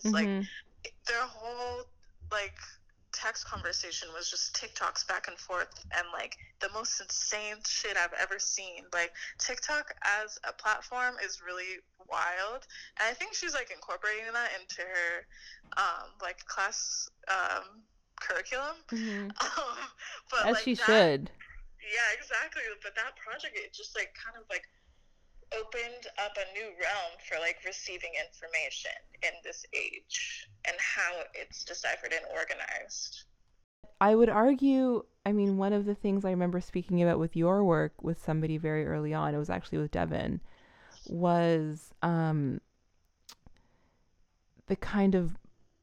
Like Mhm. their whole like text conversation was just TikToks back and forth and like the most insane shit I've ever seen. Like TikTok as a platform is really wild, and I think she's like incorporating that into her like class curriculum. Mhm. Um, but As like she that, should. yeah, exactly. But that project, it just like kind of like opened up a new realm for like receiving information in this age and how it's deciphered and organized. I would argue, I mean, one of the things I remember speaking about with your work with somebody very early on, it was actually with Devin, was the kind of,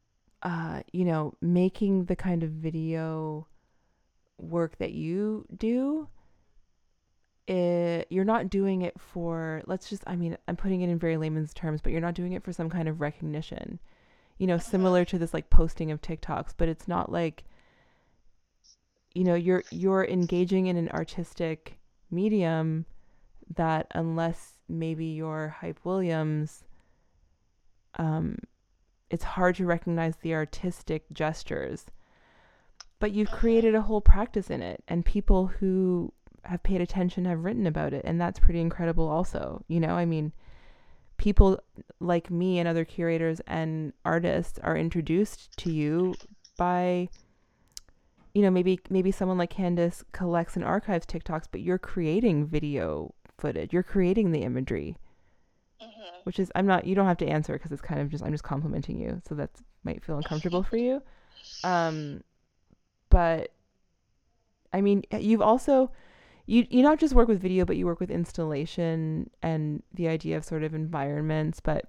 making the kind of video work that you do. You're not doing it for, let's just, I mean, I'm putting it in very layman's terms, but you're not doing it for some kind of recognition, similar Mm-hmm. to this like posting of TikToks, but it's not like, you're engaging in an artistic medium that unless maybe you're Hype Williams, um, it's hard to recognize the artistic gestures. But you've created a Mm-hmm. whole practice in it, and people who have paid attention have written about it, and that's pretty incredible. Also, I mean, people like me and other curators and artists are introduced to you by maybe someone like Candace collects and archives TikToks, but you're creating video footage. You're creating the imagery, Mm-hmm. which is I'm not. You don't have to answer because it's kind of just I'm just complimenting you, so that might feel uncomfortable for you. Um, but I mean, you've also you not just work with video, but you work with installation and the idea of sort of environments. But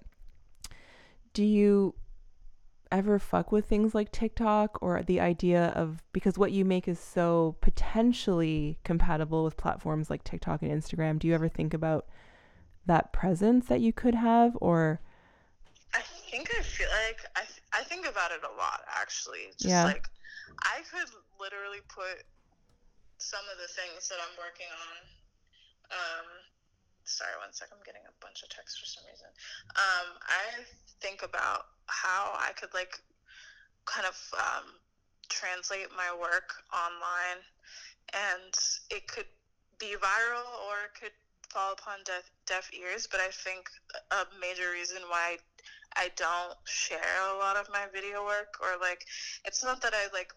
do you ever fuck with things like TikTok or the idea of because what you make is so potentially compatible with platforms like TikTok and Instagram? Do you ever think about that presence that you could have or I think I feel like I think about it a lot actually. Just yeah. like I could literally put some of the things that I'm working on. Um, sorry, one sec. I'm getting a bunch of texts for some reason. I think about how I could like kind of translate my work online, and it could be viral or it could fall upon deaf ears. But I think a major reason why I don't share a lot of my video work, or like, it's not that I like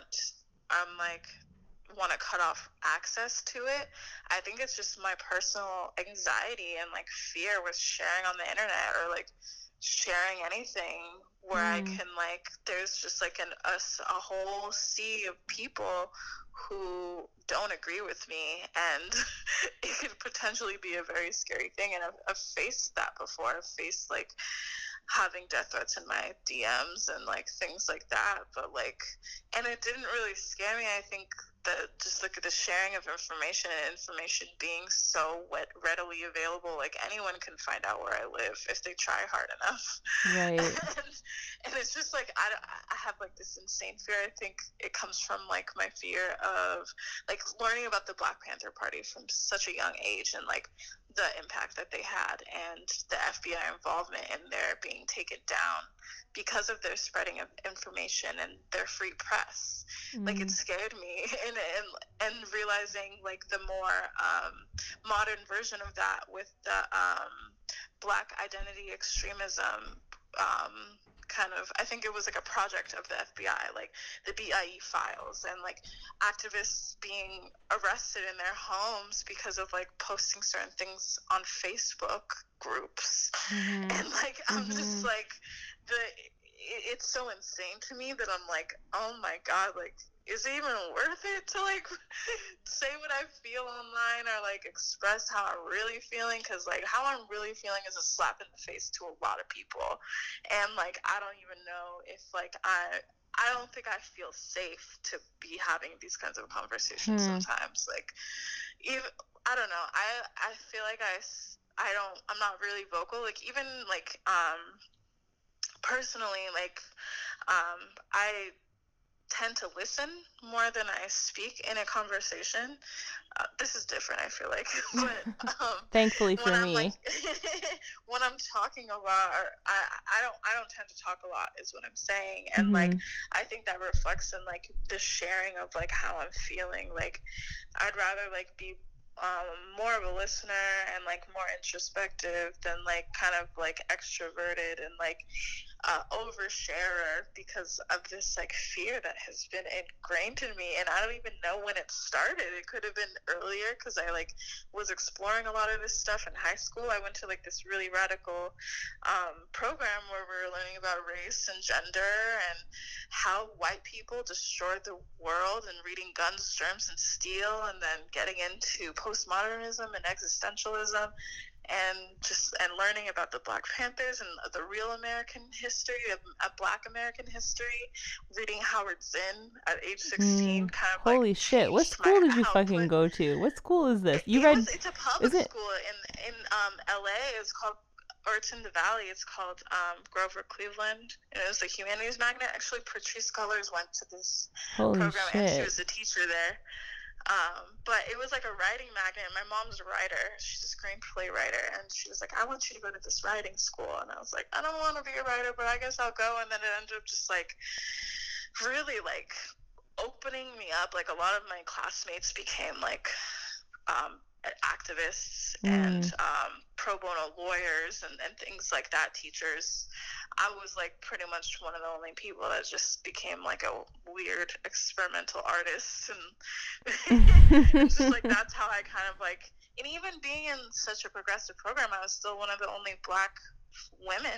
like want to cut off access to it. I think it's just my personal anxiety and like fear with sharing on the internet or like sharing anything where I Mm. can like there's just like a whole sea of people who don't agree with me, and it could potentially be a very scary thing. And I've faced that before. I've faced like having death threats in my DMs and like things like that. But like, and it didn't really scare me. I think that just like the sharing of information and information being so readily available, like anyone can find out where I live if they try hard enough. Right. And it's just like I have like this insane fear. I think it comes from like my fear of like learning about the Black Panther Party from such a young age, and like the impact that they had and the FBI involvement in their being taken down because of their spreading of information and their free press. Like it Mm. scared me, and realizing like the more modern version of that with the Black identity extremism, kind of, I think it was like a project of the FBI, like the BIE files, and like activists being arrested in their homes because of like posting certain things on Facebook groups. Mhm. And like I'm just Mhm. like the it's so insane to me that I'm like, oh my god, like is it even worth it to like say what I feel online or like express how I'm really feeling? Because like how I'm really feeling is a slap in the face to a lot of people, and like I don't even know if like I don't think I feel safe to be having these kinds of conversations Hmm. sometimes. Like, even I don't know. I feel like I'm not really vocal. Like even like personally, like I tend to listen more than I speak in a conversation. This is different, I feel like, but thankfully when for I'm like, me. when I'm talking a lot, or I don't tend to talk a lot, is what I'm saying, and like Mm-hmm. I think that reflects in like the sharing of like how I'm feeling. Like I'd rather like be more of a listener and like more introspective than like kind of like extroverted and like oversharer, because of this like fear that has been ingrained in me, and I don't even know when it started. It could have been earlier, because I like was exploring a lot of this stuff in high school. I went to like this really radical program where we were learning about race and gender and how white people destroyed the world, and reading Guns, Germs, and Steel, and then getting into postmodernism and existentialism, and learning about the Black Panthers and the real American history of Black American history. Reading Howard Zinn at age 16 kind of like Holy shit! What changed my school did you fucking output. go to? What school is this? You read? It's a public Is it? school in LA. It's called, or it's in the Valley. It's called Grover Cleveland, and it was a humanities magnet. Actually, Patrice Cullors went to this Holy program, and she shit! was a teacher there. But it was like a writing magnet. My mom's a writer. She's a screenplay writer. And she was like, I want you to go to this writing school. And I was like, I don't want to be a writer, but I guess I'll go. And then it ended up just like really like opening me up. Like a lot of my classmates became like activists and pro bono lawyers and things like that, teachers. I was like pretty much one of the only people that just became like a weird experimental artist, and it's just like that's how I kind of like, and even being in such a progressive program, I was still one of the only Black women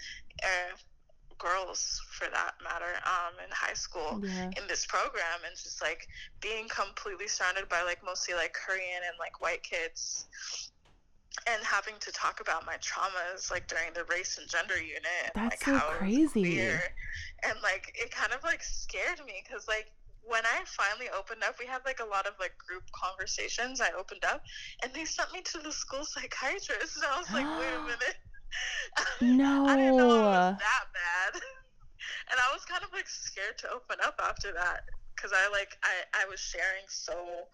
and girls for that matter in high school in this program, and just like being completely surrounded by like mostly like Korean and like white kids, and having to talk about my traumas like during the race and gender unit, and That's like so how crazy. it was queer, and like it kind of like scared me, because like when I finally opened up, we had like a lot of like group conversations. I opened up and they sent me to the school psychiatrist, and I was like, wait a minute. No. I didn't know it was that bad. And I was kind of like scared to open up after that, because I was sharing so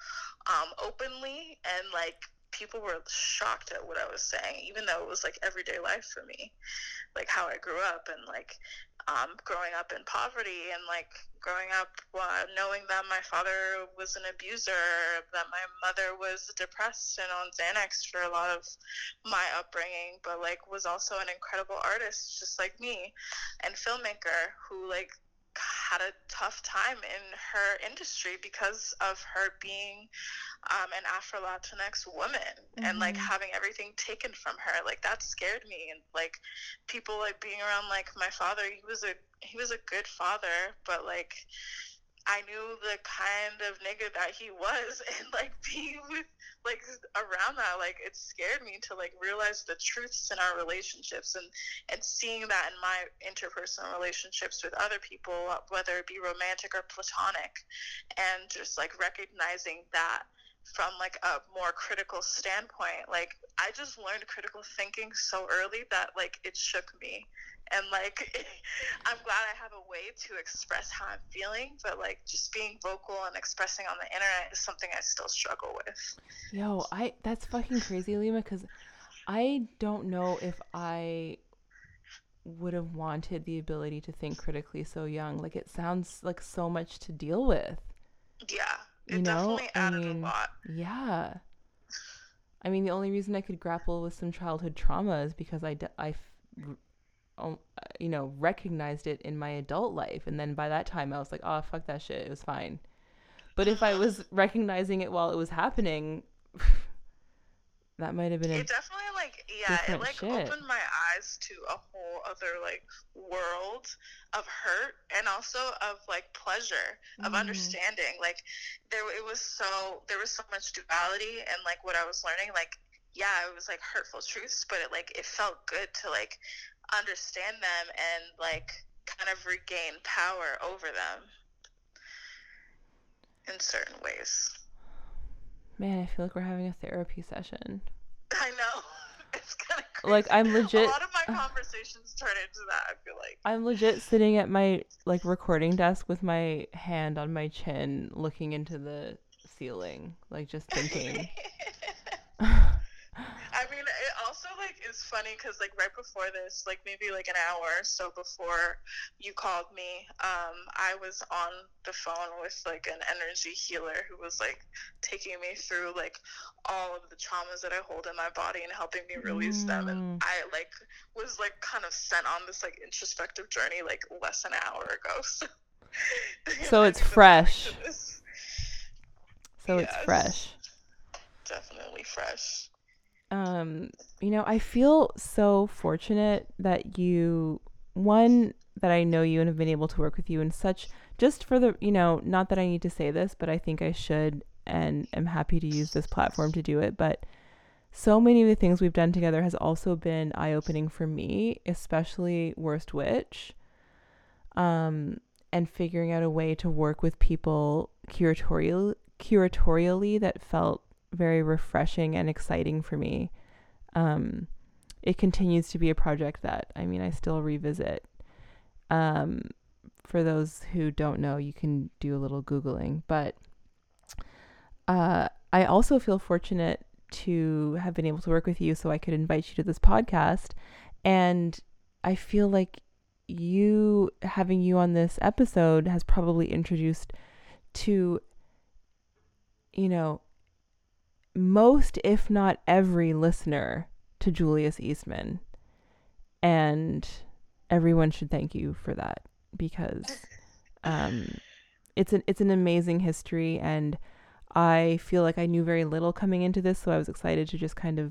openly, and like people were shocked at what I was saying, even though it was like everyday life for me, like how I grew up, and like growing up in poverty, and like growing up knowing that my father was an abuser, that my mother was depressed and on Xanax for a lot of my upbringing, but like was also an incredible artist just like me, and filmmaker who like had a tough time in her industry because of her being an Afro-Latinx woman, and like having everything taken from her. Like that scared me, and like people like being around like my father, he was a good father, but like I knew the kind of nigga that he was, and like being with like around that, like it scared me to like realize the truths in our relationships, and seeing that in my interpersonal relationships with other people, whether it be romantic or platonic, and just like recognizing that from like a more critical standpoint. Like I just learned critical thinking so early that like it shook me, and like I'm glad I have a way to express how I'm feeling, but like just being vocal and expressing on the internet is something I still struggle with. Yo, that's fucking crazy, Lima, because I don't know if I would have wanted the ability to think critically so young. Like it sounds like so much to deal with. Yeah, You it know? definitely I added a mean, lot. yeah. I mean, the only reason I could grapple with some childhood trauma is because recognized it in my adult life. And then by that time, I was like, oh, fuck that shit. It was fine. But if I was recognizing it while it was happening, that might have been It a definitely like, yeah, it different like shit. opened my eyes to a whole other like world of hurt, and also of like pleasure, of understanding. Like there was so much duality, and like what I was learning, like yeah, it was like hurtful truths, but it felt good to like understand them and like kind of regain power over them in certain ways. Man, I feel like we're having a therapy session. I know. It's kind of crazy. Like, I'm legit. A lot of my conversations turn into that, I feel like. I'm legit sitting at my like recording desk with my hand on my chin, looking into the ceiling, like just thinking. I mean, it also, like, is funny because, like, right before this, like, maybe, like, an hour or so before you called me, I was on the phone with, like, an energy healer who was, like, taking me through, like, all of the traumas that I hold in my body and helping me release them. And I, like, was, like, kind of sent on this, like, introspective journey, like, less than an hour ago. So it's fresh. So yes, it's fresh. Definitely fresh. You know, I feel so fortunate that that I know you and have been able to work with you in such, just for the, you know, not that I need to say this, but I think I should and am happy to use this platform to do it. But so many of the things we've done together has also been eye-opening for me, especially Worst Witch. And figuring out a way to work with people curatorially that felt very refreshing and exciting for me. It continues to be a project that, I mean, I still revisit. For those who don't know, you can do a little Googling, but I also feel fortunate to have been able to work with you so I could invite you to this podcast. And I feel like having you on this episode has probably introduced to, you know, most, if not every listener to Julius Eastman. And everyone should thank you for that, because it's an amazing history, and I feel like I knew very little coming into this, so I was excited to just kind of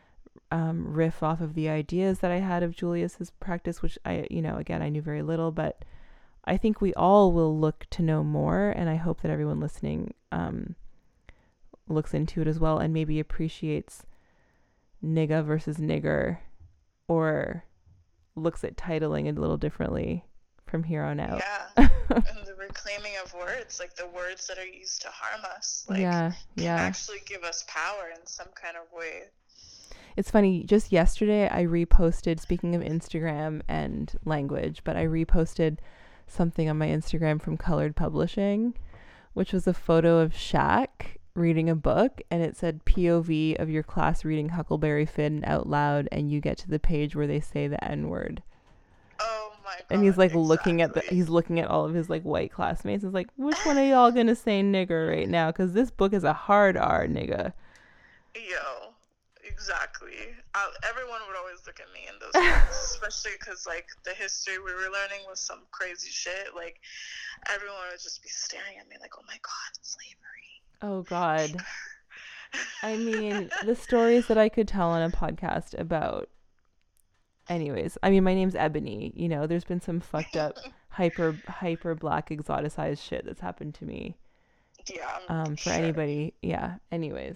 riff off of the ideas that I had of Julius's practice, which I knew very little, but I think we all will look to know more, and I hope that everyone listening looks into it as well and maybe appreciates nigga versus nigger, or looks at titling it a little differently from here on out. Yeah. And the reclaiming of words, like the words that are used to harm us, like, can actually give us power in some kind of way. It's funny, just yesterday I reposted, speaking of Instagram and language, but I reposted something on my Instagram from Colored Publishing, which was a photo of Shaq reading a book, and it said POV of your class reading Huckleberry Finn out loud, and you get to the page where they say the N-word. Oh my god. And he's like looking at all of his like white classmates. It's like, which one are y'all gonna say nigger right now? Because this book is a hard R, nigga. Yo, exactly. Everyone would always look at me in those books, especially because, like, the history we were learning was some crazy shit. Like, everyone would just be staring at me like, oh my god, slavery. Oh god. I mean, the stories that I could tell on a podcast about. Anyways, I mean, my name's Ebony. You know, there's been some fucked up, hyper black exoticized shit that's happened to me. Yeah. For anybody. Yeah. Anyways,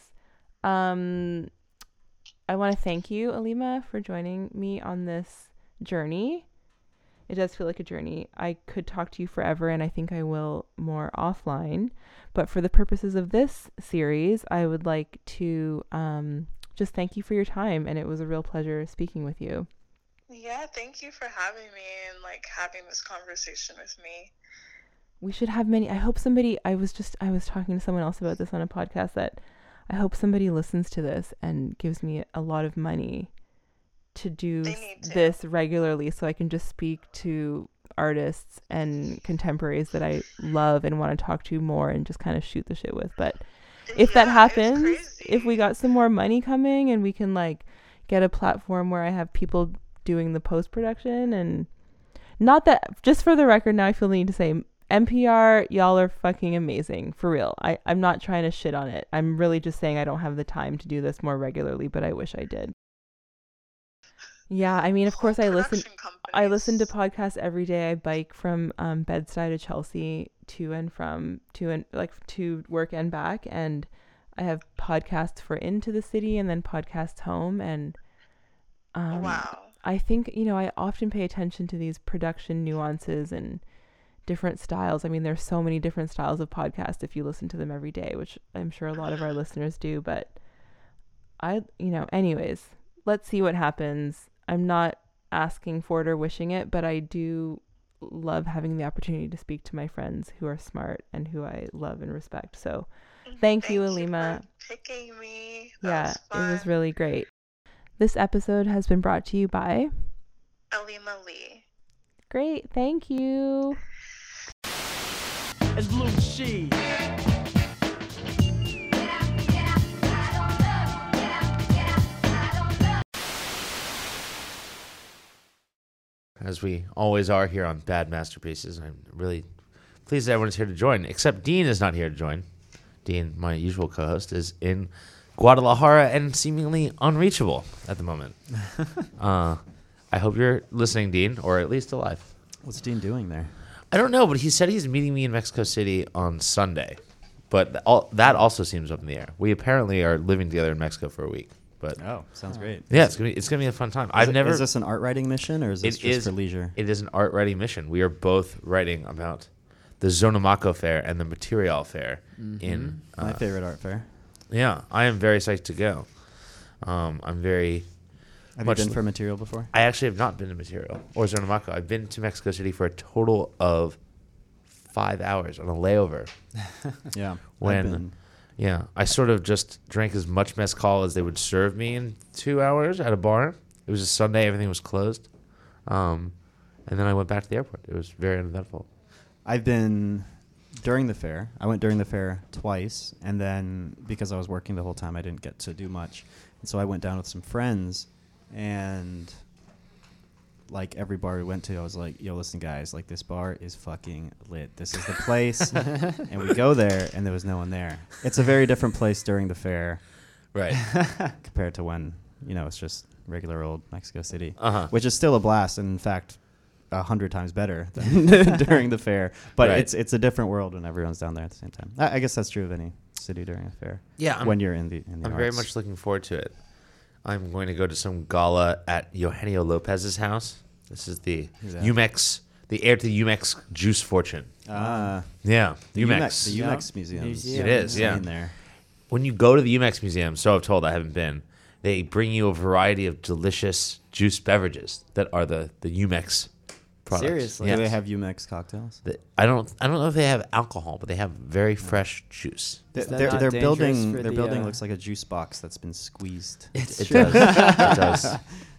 I want to thank you, Alima, for joining me on this journey. It does feel like a journey. I could talk to you forever, and I think I will more offline. But for the purposes of this series, I would like to just thank you for your time, and it was a real pleasure speaking with you. Yeah, thank you for having me and, like, having this conversation with me. We should have many. I hope somebody, I was talking to someone else about this on a podcast, that I hope somebody listens to this and gives me a lot of money to do this regularly, so I can just speak to artists and contemporaries that I love and want to talk to more and just kind of shoot the shit with. But if that happens, if we got some more money coming and we can, like, get a platform where I have people doing the post-production, and not that, just for the record now, I feel the need to say, NPR, y'all are fucking amazing, for real. I'm not trying to shit on it. I'm really just saying I don't have the time to do this more regularly, but I wish I did. Yeah, I mean, of course, I listen to podcasts every day. I bike from Bed-Stuy to Chelsea to work and back, and I have podcasts for into the city and then podcasts home, and wow. I think, you know, I often pay attention to these production nuances and different styles. I mean, there's so many different styles of podcasts if you listen to them every day, which I'm sure a lot of our listeners do. But anyways, let's see what happens. I'm not asking for it or wishing it, but I do love having the opportunity to speak to my friends who are smart and who I love and respect. So thank you, Alima. For picking me. It was really great. This episode has been brought to you by Alima Lee. Great, thank you. As Blue She. As we always are here on Bad Masterpieces. I'm really pleased that everyone's here to join, except Dean is not here to join. Dean, my usual co-host, is in Guadalajara and seemingly unreachable at the moment. I hope you're listening, Dean, or at least alive. What's Dean doing there? I don't know, but he said he's meeting me in Mexico City on Sunday. But that also seems up in the air. We apparently are living together in Mexico for a week. But sounds great. Yeah, it's gonna be a fun time. Is this an art writing mission or is this just for leisure? It is an art writing mission. We are both writing about the Zonamaco Fair and the Material Fair in my favorite art fair. Yeah, I am very psyched to go. I'm very. Have you been for Material before? I actually have not been to Material or Zonamaco. I've been to Mexico City for a total of 5 hours on a layover. Yeah. Yeah, I sort of just drank as much mezcal as they would serve me in 2 hours at a bar. It was a Sunday; everything was closed, and then I went back to the airport. It was very uneventful. I've been during the fair. I went during the fair twice, and then because I was working the whole time, I didn't get to do much, and so I went down with some friends, and like every bar we went to, I was like, yo, listen, guys, like this bar is fucking lit. This is the place. And we go there, and there was no one there. It's a very different place during the fair. Right. Compared to when, it's just regular old Mexico City, which is still a blast. And in fact, 100 times better than during the fair. But right. It's a different world when everyone's down there at the same time. I guess that's true of any city during a fair. Yeah. When you're in the I'm arts. very much looking forward to it. I'm going to go to some gala at Eugenio Lopez's house. This is the Umex, the heir to the Umex juice fortune. Yeah, the Umex. The Umex Museum. It is, yeah. There. When you go to the Umex Museum, so I've told, I haven't been, they bring you a variety of delicious juice beverages that are the Umex products. Seriously? Yes. Do they have Umex cocktails? I don't know if they have alcohol, but they have very fresh juice. Their building looks like a juice box that's been squeezed. It does. It does.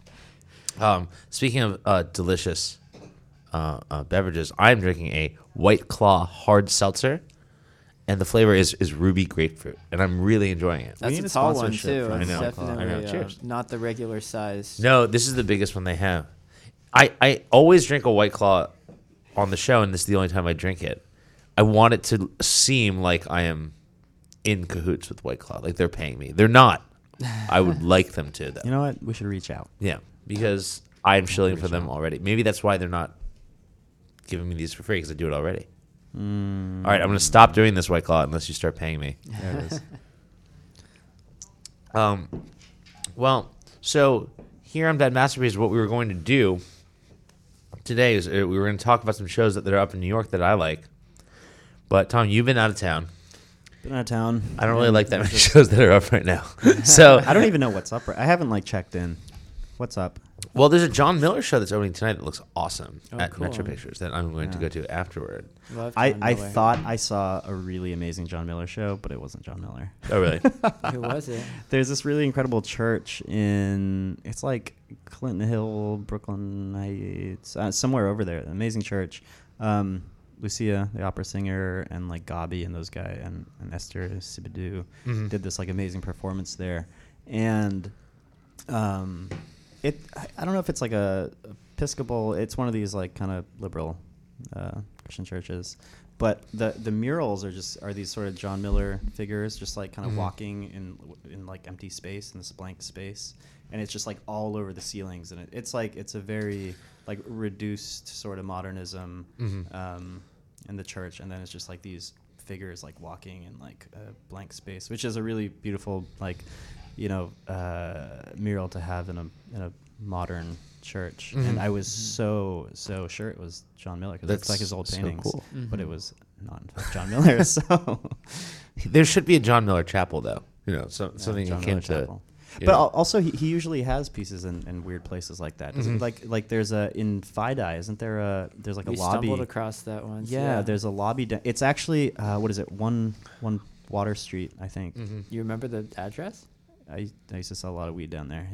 Speaking of delicious beverages, I'm drinking a White Claw hard seltzer, and the flavor is ruby grapefruit, and I'm really enjoying it. That's a tall one too. I It's know. definitely Cheers. not the regular size. No, this is the biggest one they have. I always drink a White Claw on the show, and this is the only time I drink it. I want it to seem like I am in cahoots with White Claw, like they're paying me. They're not. I would like them to, though. You know what? We should reach out. Yeah, because I'm shilling for them already. Maybe that's why they're not giving me these for free, because I do it already. All right, I'm going to stop doing this, White Claw, unless you start paying me. There it is. Well, so here on Bad Masterpiece, what we were going to do today is we were going to talk about some shows that are up in New York that I like. But, Tom, you've been out of town. Been out of town. I don't really like that many shows that are up right now. So I don't even know what's up. I haven't checked in. What's up? Well, there's a John Miller show that's opening tonight that looks awesome at cool. Metro Pictures that I'm going to go to afterward. I thought I saw a really amazing John Miller show, but it wasn't John Miller. Oh, really? Who was it? There's this really incredible church it's like Clinton Hill, Brooklyn Heights, somewhere over there. An amazing church. Lucia, the opera singer, and Gabi and those guys, and Esther Sibidou did this amazing performance there. And I don't know if it's a Episcopal. It's one of these kind of liberal Christian churches, but the murals are these sort of John Miller figures, just kind of walking in empty space, in this blank space, and it's just all over the ceilings, and it's a very reduced sort of modernism in the church, and then it's just these figures walking in a blank space, which is a really beautiful mural to have in a modern church. And I was so sure it was John Miller, because it's his old paintings, so cool. but it was not in fact John Miller. So there should be a John Miller chapel, though. Something John akin Miller to. chapel. you But know? also, he usually has pieces in weird places like that. Doesn't like there's in FiDi, isn't there there's like We a lobby? stumbled across that once. Yeah, there's a lobby. It's actually what is it? One Water Street, I think. You remember the address? I used to sell a lot of weed down there.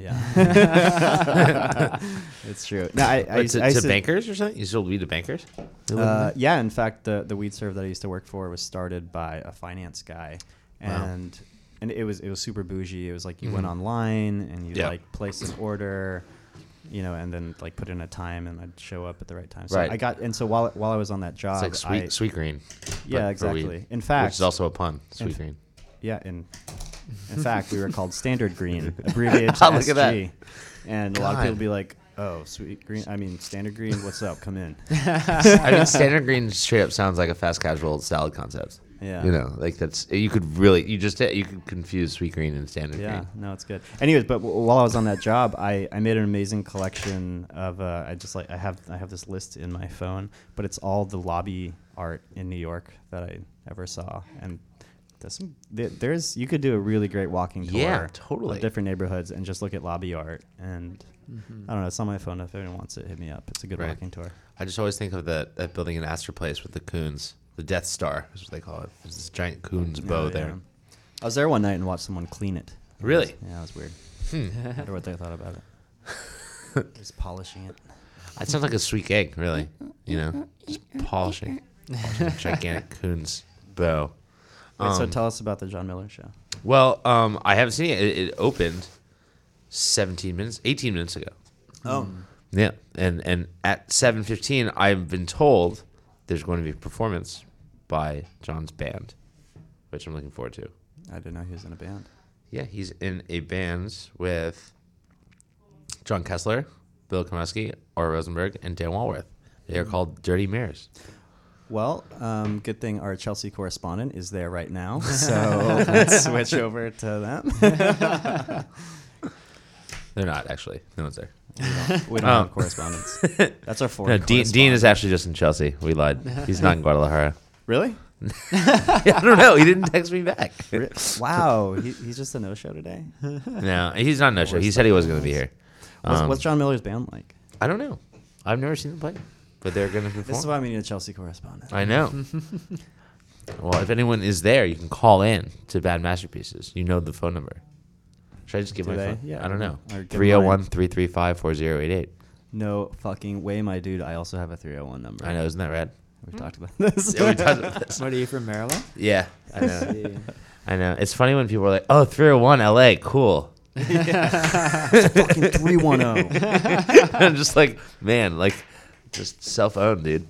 Yeah, it's true. No, I used to to- bankers or something? You sold weed to bankers? Yeah, in fact, the weed serve that I used to work for was started by a finance guy, and it was super bougie. It was like you went online and you like place an order, and then like put in a time and I'd show up at the right time. So Right. I got so while I was on that job, It's like sweet green. yeah, but for weed, exactly. In fact, which is also a pun. Sweet green. yeah, in fact, we were called Standard Green, abbreviated to Oh, look at that. SG. And a lot of God. people be like, "Oh, sweet green. I mean, Standard Green. What's up? Come in." I mean, standard green straight up sounds like a fast casual salad concept. Yeah. Like that's you could confuse sweet green and standard Yeah, green. no, it's good. Anyways, but while I was on that job, I made an amazing collection of I have this list in my phone, but it's all the lobby art in New York that I ever saw, and there's you could do a really great walking tour. Yeah, totally. Of different neighborhoods and just look at lobby art, and I don't know, it's on my phone. If anyone wants it, hit me up. It's a good Right. walking tour. I just always think of that building in Astor Place with the coons. The Death Star is what they call it. There's this giant coon's bow Yeah, there. yeah. I was there one night and watched someone clean it. Really? Yeah, it was weird. Hmm. I wonder what they thought about it. Just polishing it. That sounds like a sweet gig, really. Just polishing a gigantic coon's bow. Wait, so tell us about the John Miller Show. Well, I haven't seen it. It opened 18 minutes ago. Oh. Yeah, and at 7:15, I've been told there's going to be a performance by John's band, which I'm looking forward to. I didn't know he was in a band. Yeah, he's in a band with John Kessler, Bill Komeski, Art Rosenberg, and Dan Walworth. They are called Dirty Mirrors. Well, good thing our Chelsea correspondent is there right now, so let's switch over to them. They're not, actually. No one's there. We don't have correspondence. That's our No, foreign Dean is actually just in Chelsea. We lied. He's not in Guadalajara. Really? I don't know. He didn't text me back. Wow, he's just a no-show today. No, he's not no show. He said he was going to be here. What's John Miller's band like? I don't know. I've never seen them play, but they're going to perform. This is why we need a Chelsea correspondent. I know. Well, if anyone is there, you can call in to Bad Masterpieces. You know the phone number. Should I just give Do my they? phone? Yeah. I don't know. Or give mine. 301-335-4088. No fucking way, my dude. I also have a 301 number. I know, isn't that rad? We've talked about this. Yeah, we talked about this. What are you from Maryland? Yeah, I know. See. I know. It's funny when people are like, "Oh, 301 LA, cool." Fucking 310. I'm just like, man, like, just self-owned, dude.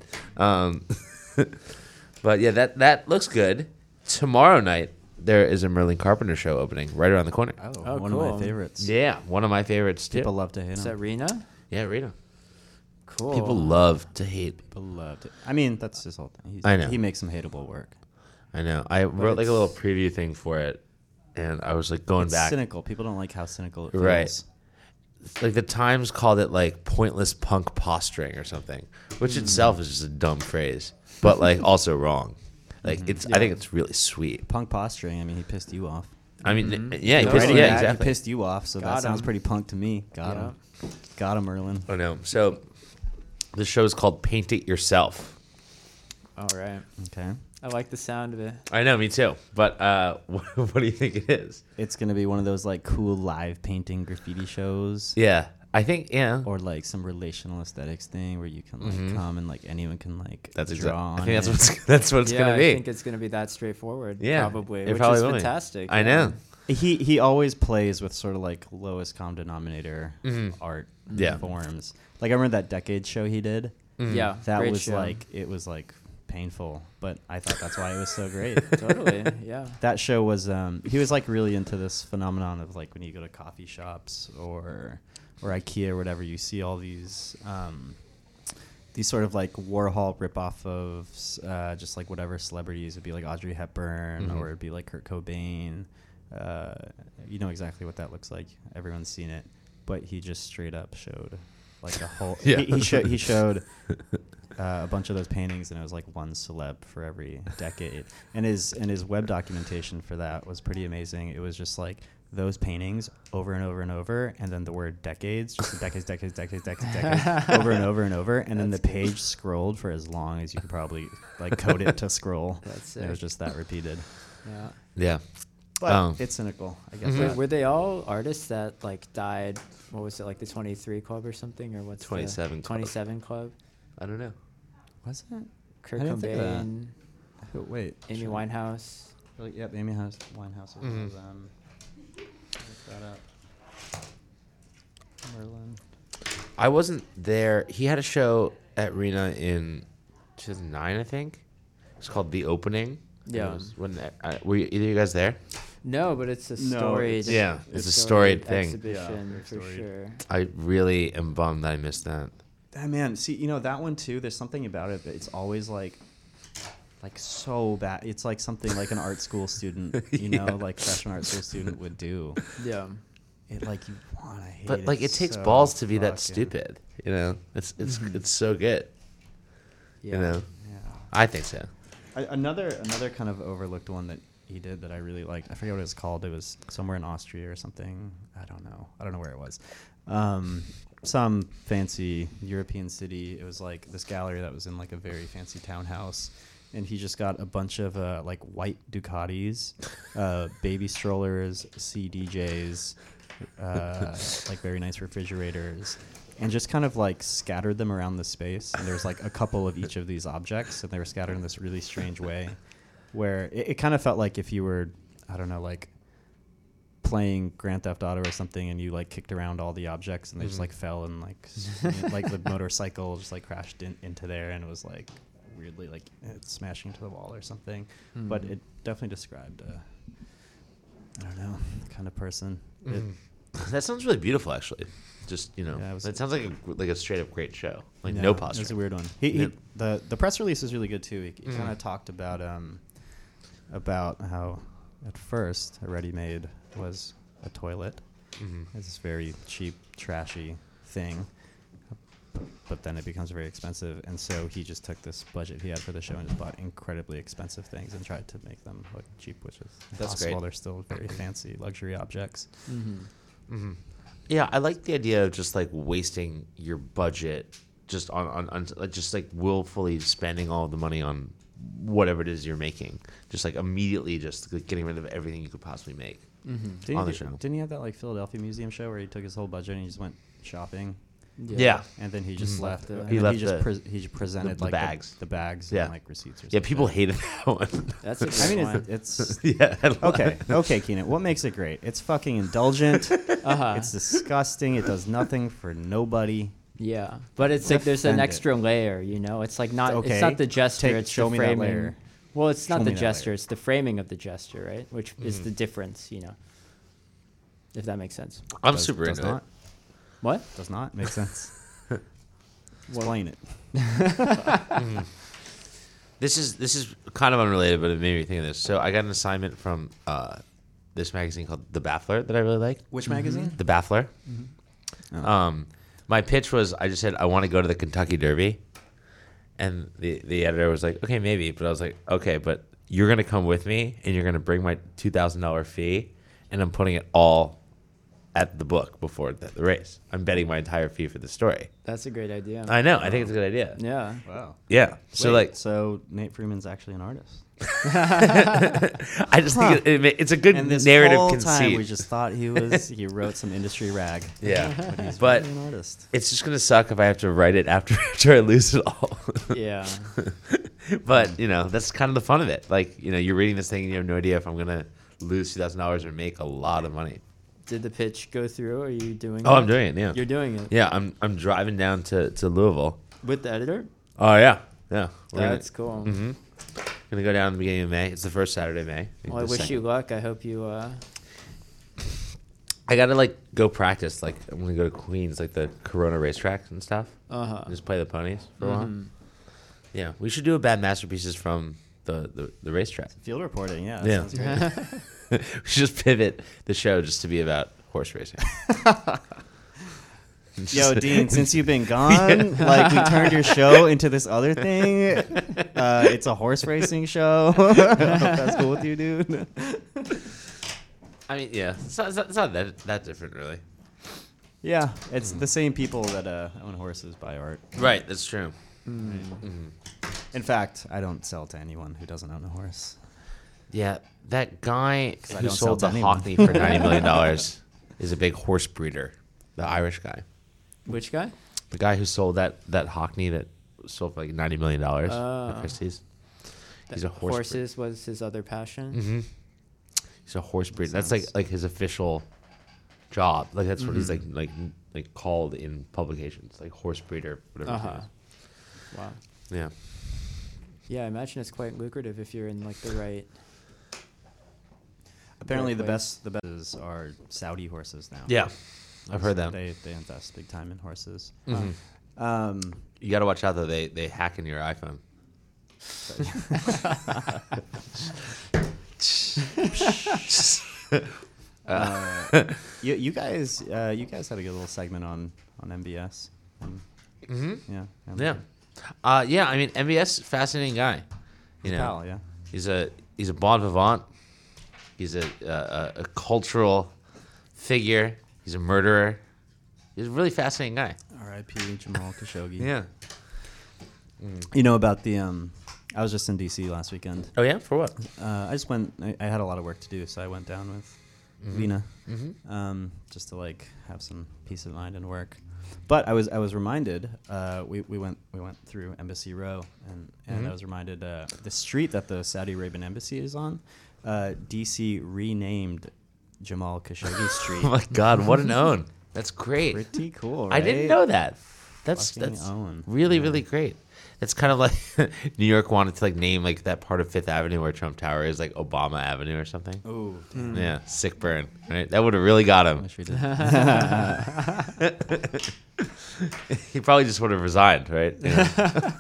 But yeah, that looks good. Tomorrow night there is a Merlin Carpenter show opening right around the corner. Oh, One cool. of my favorites. Yeah, one of my favorites too. People love to hate Is him. that Rena? Yeah, Rita. Cool. People love to hate. People love it. I mean, that's his whole thing. I know. He makes some hateable work. I know. I wrote like a little preview thing for it, and I was like going It's back. cynical. People don't like how cynical it feels. Right. Like the Times called it like pointless punk posturing or something, which itself is just a dumb phrase, but like also wrong. Like it's, I think it's really sweet. Punk posturing. I mean, he pissed you off. I mean, yeah, he No, pissed, writing yeah, that, He exactly. pissed you off, so Got that sounds him. pretty punk to me. Got him. Got him, Merlin. I know. So the show is called Paint It Yourself. All right. Okay. I like the sound of it. I know, me too. But what do you think it is? It's going to be one of those like cool live painting graffiti shows. Yeah, I think Or like some relational aesthetics thing where you can like come and like anyone can like that's draw exactly. I on think it. that's what it's yeah, gonna I be. think it's going to be that straightforward. Yeah, Probably. it Which probably is will be. fantastic. I yeah. know. He always plays with sort of like lowest common denominator art Yeah. forms. Like I remember that Decade show he did. Yeah. That great was show. like it was like painful, but I thought that's why it was so great. Totally. Yeah. That show was he was like really into this phenomenon of like when you go to coffee shops or IKEA or whatever, you see all these sort of like Warhol ripoff of just like whatever celebrities. It'd be like Audrey Hepburn or it'd be like Kurt Cobain. You know exactly what that looks like. Everyone's seen it, but he just straight up showed like a whole. Yeah. He showed a bunch of those paintings, and it was like one celeb for every decade. And his web documentation for that was pretty amazing. It was just like those paintings over and over and over, and then the word decades, just decades, over and over and over, and then the page scrolled for as long as you could probably like code it to scroll. That's And it was sick. just that repeated. Yeah. Yeah. But it's cynical, I guess. Were they all artists that like died? What was it, like the 23 Club or something, or what's 27 the Club. 27 Club? I don't know. Was it? Kurt I didn't think of that. Cobain, Wait. Amy sure. Winehouse. Yep, Amy Winehouse. Was Mhm. one of them. Look that up. Merlin. I wasn't there. He had a show at Rena in 2009, I think. It's called The Opening. And it Yeah. was when were either of you guys there? No, but it's a No, storied. Yeah, it's a storied thing. exhibition Yeah, for very storied. sure. I really am bummed that I missed that. Ah, man, see, that one too. There's something about it that it's always like so bad. It's like something like an art school student, Yeah. like freshman art school student would do. Yeah. It like you want to hate But like, it takes so balls to be that fucking- stupid. It's so good. Yeah. You know, Yeah. I think so. Another kind of overlooked one that he did that I really liked. I forget what it was called. It was somewhere in Austria or something. I don't know where it was. Some fancy European city. It was like this gallery that was in like a very fancy townhouse, and he just got a bunch of like white Ducatis, baby strollers, CDJs, like very nice refrigerators, and just kind of like scattered them around the space. And there was like a couple of each of these objects, and they were scattered in this really strange way, where it kind of felt like if you were, I don't know, like playing Grand Theft Auto or something, and you like kicked around all the objects, and they just like fell and like like the motorcycle just like crashed into there, and it was like weirdly like it's smashing into the wall or something. But it definitely described I don't know, the kind of person. That sounds really beautiful, actually. Just Yeah, it was- it sounds like a straight up great show. Like Yeah, no it was posture. a weird one. Yeah. The press release is really good too. He kind of talked about how at first a Ready Made was a toilet. Mhm. It's this very cheap, trashy thing. But then it becomes very expensive, and so he just took this budget he had for the show and just bought incredibly expensive things and tried to make them look cheap, which is That's impossible. great. They're still very fancy luxury objects. Mm-hmm. Yeah, I like the idea of just like wasting your budget just on like just like willfully spending all the money on whatever it is you're making. Just like immediately just like, getting rid of everything you could possibly make. Didn't On he, the show. Didn't he have that like Philadelphia Museum show where he took his whole budget and he just went shopping? Yeah. And then he just Mhm. left. Left the- And He then left he just the- he presented the like bags. the bags Yeah. and like receipts. Or Yeah, something. people hated that one. That's a good I mean, one. it's Yeah. I love okay. it. Okay, Keenan. What makes it great? It's fucking indulgent. Uh-huh. It's disgusting. It does nothing for nobody. Yeah, but it's like there's an Defend it. extra layer, It's like not Okay, it's not the gesture, it's show the me that framing. layer. Well, it's Show not the me that gesture, layer. it's the framing of the gesture, right? Which is the difference, If that makes sense. I'm Does- super does into not. it. What? Does not make sense. Explain it. This is kind of unrelated, but it made me think of this. So I got an assignment from this magazine called The Baffler that I really like. Which magazine? The Baffler. Oh. My pitch was I just said I want to go to the Kentucky Derby, and the editor was like, okay, maybe, but I was like, okay, but you're gonna come with me, and you're gonna bring my $2,000 fee, and I'm putting it all at the book before the race. I'm betting my entire fee for the story. That's a great idea. I know. I think it's a good idea. Yeah. Wow. Yeah. So Wait, like, so Nate Freeman's actually an artist. I just think it's a good And this narrative whole conceit. time we just thought he wrote some industry rag. Yeah. But he's But really an artist. it's just gonna suck if I have to write it after I lose it all. Yeah. But that's kind of the fun of it. Like you're reading this thing and you have no idea if I'm gonna lose $2,000 or make a lot of money. Did the pitch go through? Are you doing Oh, it? I'm doing it. Yeah. You're doing it. Yeah. I'm driving down to Louisville. With the editor? Oh yeah. Yeah. That's cool. Mm-hmm. Gonna go down in the beginning of May. It's the first Saturday of May. Well, I The wish second. you luck. I hope you I gotta go practice. Like I'm gonna go to Queens, like the Corona racetrack and stuff. uh-huh. And just play the ponies for a while. Mhm. Yeah, we should do a bad masterpieces from the racetrack. Field reporting, yeah. Yeah. Sounds great. We should just pivot the show just to be about horse racing. Yo, Dean, since you've been gone, like we turned your show into this other thing. It's a horse racing show. I hope that's cool with you, dude. I mean, yeah, it's not that different, really. Yeah, it's the same people that own horses buy art. Right, that's true. In fact, I don't sell to anyone who doesn't own a horse. Yeah, that guy I who don't sell sold to the anyone. Hockney for $90 million is a big horse breeder. The Irish guy. Which guy? The guy who sold that Hockney that sold for like $90 million Oh. at Christie's. He's a horse Horses was his other passion. Mm-hmm. He's a horse breeder. That's Sounds- like his official job. Like that's what he's Mm-hmm. like called in publications, like horse breeder, whatever. Uh-huh. it Wow. is. Yeah. Yeah, I imagine it's quite lucrative if you're in like the right. Apparently, the Right best are Saudi horses now. Yeah. I've heard that. They invest big time in horses. Mhm. Um, You got to watch out though. They hack into your iPhone. you guys had a good little segment on MBS. Mm-hmm. Yeah. Yeah. Yeah. I mean, MBS, fascinating guy. You know, Pal, yeah. he's a bon vivant. He's a cultural figure. He's a murderer. He's a really fascinating guy. R.I.P. Jamal Khashoggi. Yeah. You know about the I was just in D.C. last weekend. Oh yeah. For what? I just went. I had a lot of work to do, so I went down with Lena, just to like have some peace of mind and work. But I was reminded. We went through Embassy Row, and I was reminded the street that the Saudi Arabian embassy is on. D.C. renamed Jamal Khashoggi Street. Oh my God! What an own. That's great. Pretty cool, right? I didn't know that. That's Fucking own. really Yeah. really great. It's kind of like New York wanted to like name like that part of Fifth Avenue where Trump Tower is like Obama Avenue or something. Ooh, Yeah, sick burn. Right, that would have really got him. wish we did. He probably just would have resigned, right? Yeah.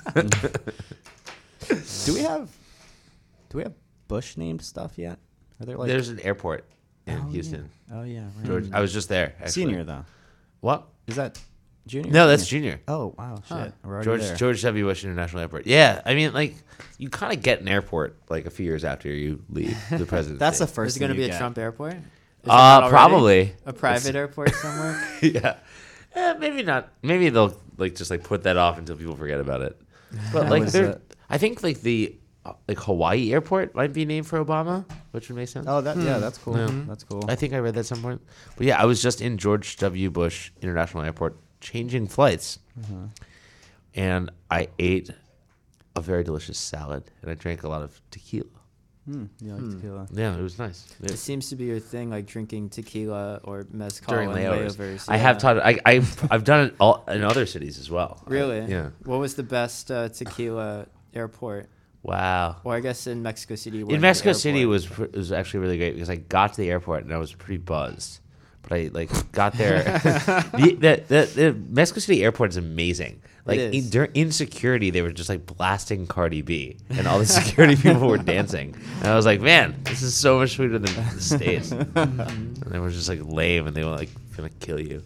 Do we have Bush named stuff yet? Are there like There's an airport in Oh, yeah. Houston. Oh yeah, right. George, I was just there. Actually. Senior though. What? Is that junior? No, that's junior. Oh wow, shit. Huh. We're already there. George W. Bush International Airport. Yeah, I mean, like, you kind of get an airport like a few years after you leave the presidency. That's the first. Is it going to thing be you a get. Trump airport? Is it not already? Probably. A private airport somewhere? Yeah. Maybe not. Maybe they'll like just like put that off until people forget about it. But How like, is they're, it? I think like the like Hawaii airport might be named for Obama, which would make sense. Oh, that's cool. Yeah. That's cool. I think I read that at some point. But yeah, I was just in George W. Bush International Airport changing flights, and I ate a very delicious salad, and I drank a lot of tequila. You like tequila? Yeah, it was nice. It seems to be your thing, like drinking tequila or mezcal During and layovers. layovers. I have taught. I've done it all in other cities as well. Really? Yeah. What was the best tequila airport? Wow. Or I guess in Mexico City. In Mexico City was actually really great because I got to the airport and I was pretty buzzed, but I like got there. the Mexico City airport is amazing. Like It is. in security, they were just like blasting Cardi B, and all the security people were dancing. And I was like, man, this is so much sweeter than the States. And they were just like lame, and they were like gonna kill you.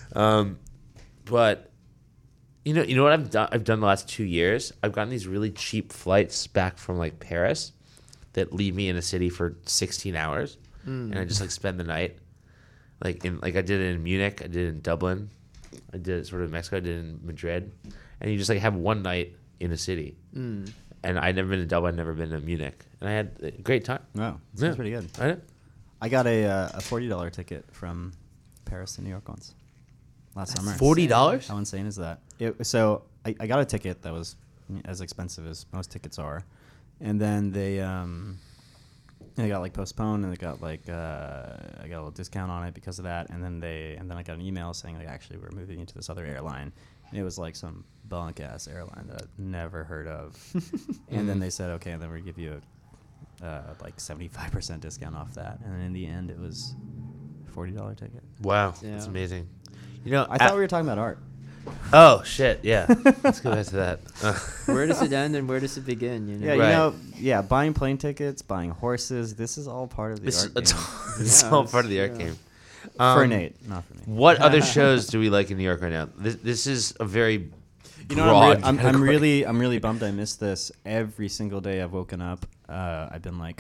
But you know what I've done the last 2 years? I've gotten these really cheap flights back from like Paris that leave me in a city for 16 hours, and I just like spend the night. I did it in Munich, I did it in Dublin, I did it sort of in Mexico, I did it in Madrid, and you just like have one night in a city. And I'd never been to Dublin, I'd never been to Munich, and I had a great time. Wow, Yeah. sounds pretty good. I did. I got a $40 ticket from Paris to New York once last summer. $40? How insane is that? So I got a ticket that was as expensive as most tickets are, and then they got like postponed, and they got like I got a little discount on it because of that, and then I got an email saying like actually we're moving into this other airline, and it was like some bunk ass airline that I'd never heard of, and then they said okay, and then we give you a like 75% discount off that, and then in the end it was $40 ticket. Wow, that's Yeah. amazing. You know, I thought we were talking about art. Oh shit! Yeah, let's go back to that. Where does it end and where does it begin? You know? Yeah, Right. buying plane tickets, buying horses. This is all part of the art game. It's Yeah, all part of the art yeah. game. For Nate, not for me. What other shows do we like in New York right now? This is a very You know, broad I'm category. really bummed I missed this. Every single day I've woken up, I've been like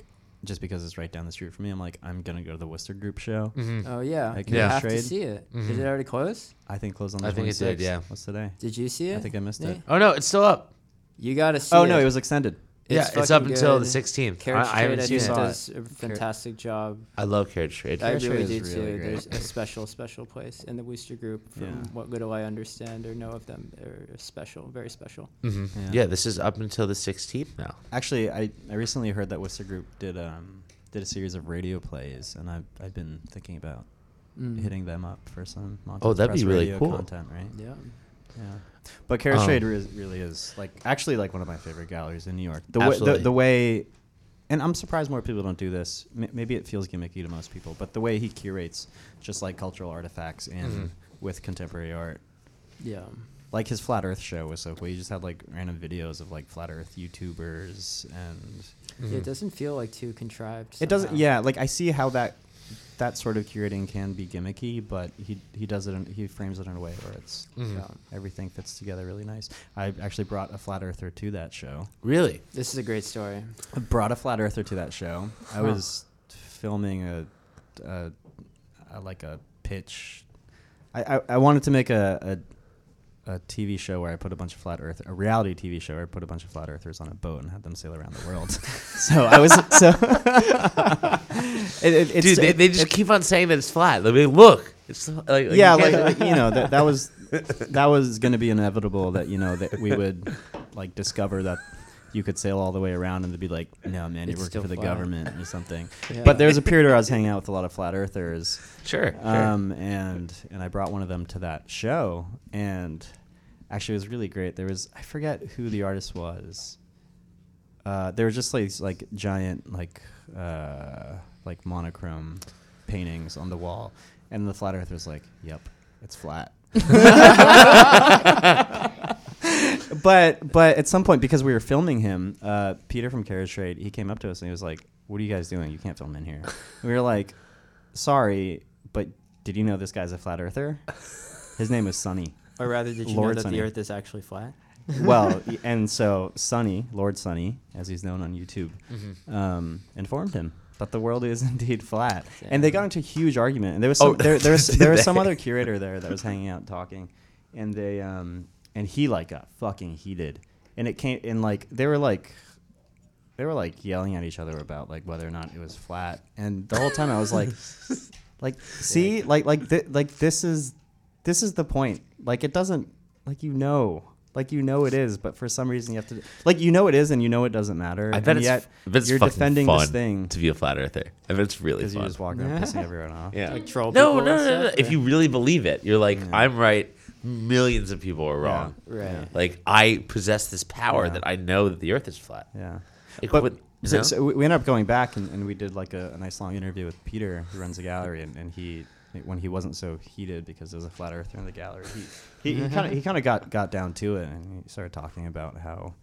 just because it's right down the street from me, I'm like, I'm gonna go to the Worcester Group show. Oh yeah, Like, you yeah. have to Trade. see it. Mhm. Is it already closed? I think closed on the I think it 26th. did, yeah. What's today? Did you see it? I think I missed it. Nate? Oh no, it's still up. You gotta see Oh it. no, it was extended. Yeah, it's up fucking until the good. 16th. Carriage I Trade, haven't I seen think, it. does a fantastic job. I love Carriage Trade. I Carriage really Trade do is too. really great. There's a special place in the Worcester Group. From Yeah. what little I understand or know of them, they're special, very special. Mhm. Yeah. Yeah, this is up until the 16th now. Actually, I recently heard that Worcester Group did a series of radio plays, and I've been thinking about hitting them up for some Montauk Oh, that'd be Press really radio cool. content, right? Yeah. Yeah. But Carriage Um, Trade really is actually one of my favorite galleries in New York. Absolutely. The way, and I'm surprised more people don't do this. Maybe it feels gimmicky to most people, but the way he curates just like cultural artifacts in Mhm. with contemporary art. Yeah. Like his Flat Earth show was so cool. He just had like random videos of like Flat Earth YouTubers, and Yeah, it doesn't feel like too contrived. it doesn't. somehow. Yeah, like I see how that sort of curating can be gimmicky, but he does it. He frames it in a way where it's Mhm. everything fits together really nice. I actually brought a Flat Earther to that show. Really? This is a great story. I brought a Flat Earther to that show. I was filming a pitch. I wanted to make a TV show where I put a reality TV show where I put a bunch of flat earthers on a boat and had them sail around the world. So I was Dude, they just keep on saying that it's flat. They'll be like, look, it's like yeah, you can't- like you know that was going to be inevitable that that we would like discover that you could sail all the way around and they'd be like, no man, you're It's working still for the flat. government or something. Yeah. But there was a period where I was hanging out with a lot of flat earthers. Sure. And I brought one of them to that show, and actually it was really great. There was, I forget who the artist was. There were just like giant like monochrome paintings on the wall, and the flat earther was like, "Yep, it's flat." But at some point, because we were filming him, Peter from Carriage Trade, he came up to us and he was like, "What are you guys doing? You can't film in here." And we were like, "Sorry, but did you know this guy's a flat earther? His name is Sonny." Or rather, did you Lord know that Sonny. the Earth is actually flat? Well, and so Sonny, Lord Sonny, as he's known on YouTube, Mm-hmm. informed him that the world is indeed flat. And they Damn. got into a huge argument. And there was Oh, some, there was did some they? other curator there that was hanging out talking, and they and he like got fucking heated. And it came in like they were like yelling at each other about like whether or not it was flat. And the whole time I was like, see, this is the point. Like it doesn't like it is, but for some reason you have to it is, and it doesn't matter. I bet and yet it's you're fucking defending fun this thing to be a flat earther. I bet it's really because you fun. just walk around pissing everyone off. Yeah. Like troll No, people no, and no, no. stuff, If or- you really believe it, you're like, Yeah. I'm right. Millions of people are wrong. Right. Yeah. Like I possess this power Yeah. that I know that the Earth is flat. Yeah. Like, But what- you so, know? so we ended up going back and we did like a nice long interview with Peter, who runs the gallery, and he, when he wasn't so heated because there was a flat earther in the gallery, he kind of got down to it, and he started talking about how